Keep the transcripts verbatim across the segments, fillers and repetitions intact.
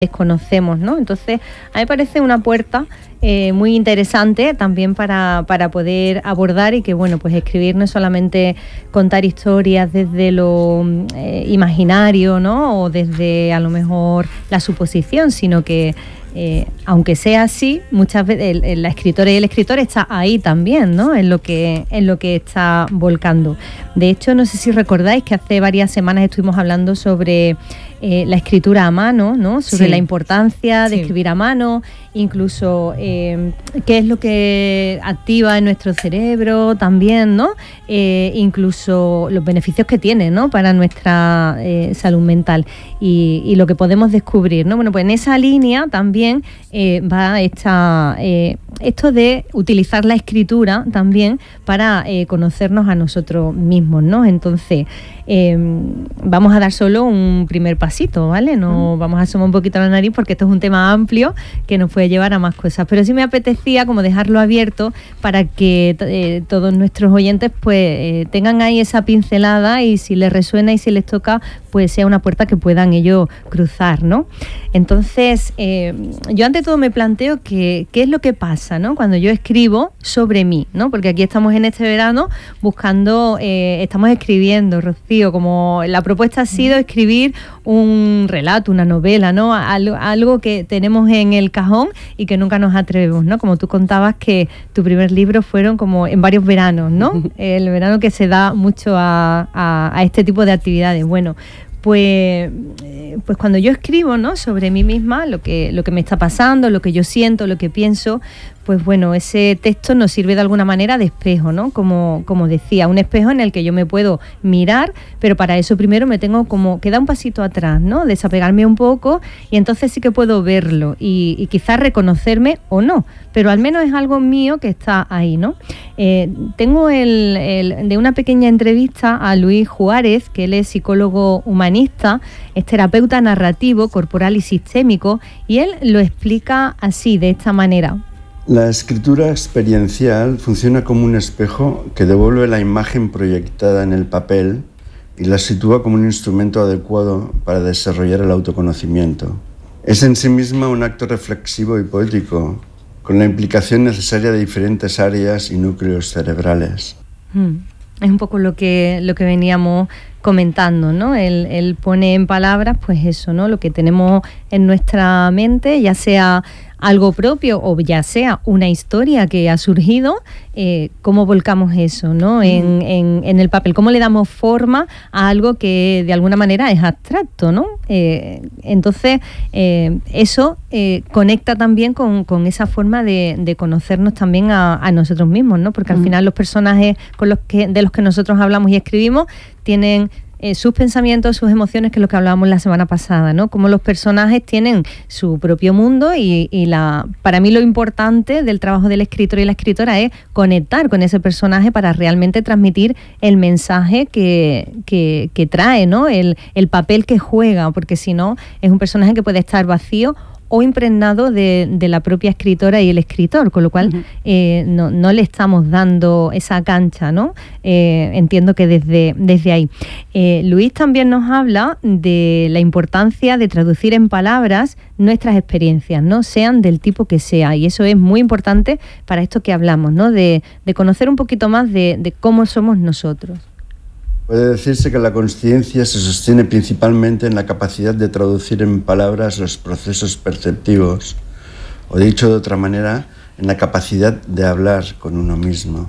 desconocemos, ¿no? Entonces, a mí me parece una puerta eh, muy interesante también para, para poder abordar y que, bueno, pues escribir no es solamente contar historias desde lo eh, imaginario, ¿no? O desde, a lo mejor, la suposición, sino que Eh, aunque sea así, muchas veces el, el, la escritora y el escritor está ahí también, ¿no? En lo que, en lo que está volcando. De hecho, no sé si recordáis que hace varias semanas estuvimos hablando sobre eh, la escritura a mano, ¿no? Sobre sí. la importancia de sí. escribir a mano, incluso eh, qué es lo que activa en nuestro cerebro también, ¿no? Eh, incluso los beneficios que tiene, ¿no? Para nuestra eh, salud mental y, y lo que podemos descubrir, ¿no? Bueno, pues en esa línea también Eh, va esta, eh, esto de utilizar la escritura también para eh, conocernos a nosotros mismos, ¿no? Entonces, eh, vamos a dar solo un primer pasito, ¿vale? No vamos a asomar un poquito la nariz porque esto es un tema amplio que nos puede llevar a más cosas, pero sí me apetecía como dejarlo abierto para que eh, todos nuestros oyentes pues eh, tengan ahí esa pincelada y si les resuena y si les toca, pues sea una puerta que puedan ellos cruzar, ¿no? Entonces, eh, yo ante todo me planteo que, qué es lo que pasa, ¿no? Cuando yo escribo sobre mí, ¿no? Porque aquí estamos en este verano buscando, eh, estamos escribiendo, Rocío, como la propuesta ha sido escribir un relato, una novela, ¿no? Algo, algo que tenemos en el cajón y que nunca nos atrevemos, ¿no? Como tú contabas que tu primer libro fueron como en varios veranos, ¿no? El verano que se da mucho a, a, a este tipo de actividades. Bueno, Pues, pues cuando yo escribo, ¿no? sobre mí misma, lo que, lo que me está pasando, lo que yo siento, lo que pienso, pues bueno, ese texto nos sirve de alguna manera de espejo, ¿no? Como, como decía, un espejo en el que yo me puedo mirar, pero para eso primero me tengo como que dar un pasito atrás, ¿no? Desapegarme un poco y entonces sí que puedo verlo y, y quizás reconocerme o no, pero al menos es algo mío que está ahí, ¿no? Eh, tengo el, el, de una pequeña entrevista a Luis Juárez, que él es psicólogo humanista, es terapeuta narrativo, corporal y sistémico, y él lo explica así, de esta manera. La escritura experiencial funciona como un espejo que devuelve la imagen proyectada en el papel y la sitúa como un instrumento adecuado para desarrollar el autoconocimiento. Es en sí misma un acto reflexivo y poético, con la implicación necesaria de diferentes áreas y núcleos cerebrales. Mm. Es un poco lo que, lo que veníamos comentando, ¿no? Él, él pone en palabras, pues eso, ¿no? Lo que tenemos en nuestra mente, ya sea algo propio o ya sea una historia que ha surgido, eh, cómo volcamos eso, ¿no? En, en, en el papel, cómo le damos forma a algo que de alguna manera es abstracto, ¿no? Eh, entonces, eh, eso eh, conecta también con, con esa forma de, de conocernos también a, a nosotros mismos, ¿no? Porque al mm. final los personajes con los que, de los que nosotros hablamos y escribimos tienen Eh, sus pensamientos, sus emociones, que es lo que hablábamos la semana pasada, ¿no? Como los personajes tienen su propio mundo y, y la, para mí lo importante del trabajo del escritor y la escritora es conectar con ese personaje para realmente transmitir el mensaje que, que, que trae, ¿no? El, el papel que juega, porque si no es un personaje que puede estar vacío o impregnado de, de la propia escritora y el escritor, con lo cual uh-huh. eh, no, no le estamos dando esa cancha, ¿no? Eh, entiendo que desde, desde ahí. Eh, Luis también nos habla de la importancia de traducir en palabras nuestras experiencias, ¿no? Sean del tipo que sea, y eso es muy importante para esto que hablamos, ¿no? De, de conocer un poquito más de, de cómo somos nosotros. Puede decirse que la consciencia se sostiene principalmente en la capacidad de traducir en palabras los procesos perceptivos, o dicho de otra manera, en la capacidad de hablar con uno mismo.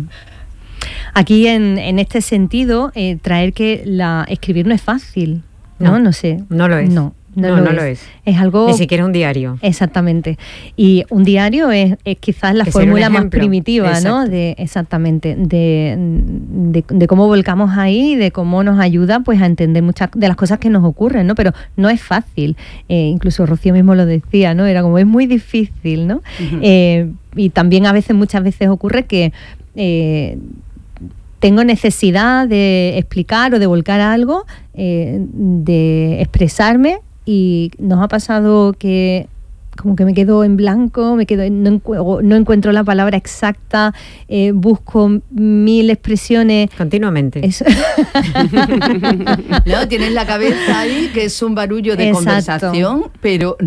Aquí en, en este sentido, eh, traer que la escribir no es fácil, ¿no? No, no sé. No lo es. No. No, no, lo, no es. lo es. Es algo... Ni siquiera un diario. Exactamente. Y un diario es, es quizás la que fórmula más primitiva, exacto. ¿no? De, exactamente. De, de, de cómo volcamos ahí, de cómo nos ayuda pues a entender muchas de las cosas que nos ocurren, ¿no? Pero no es fácil. Eh, incluso Rocío mismo lo decía, ¿no? Era como, es muy difícil, ¿no? Uh-huh. Eh, y también a veces, muchas veces ocurre que... Eh, tengo necesidad de explicar o de volcar algo, eh, de expresarme, y nos ha pasado que como que me quedo en blanco, me quedo en, no, encu- no encuentro la palabra exacta, eh, busco mil expresiones. Continuamente. Eso. No, tienes la cabeza ahí, que es un barullo de Exacto. conversación, pero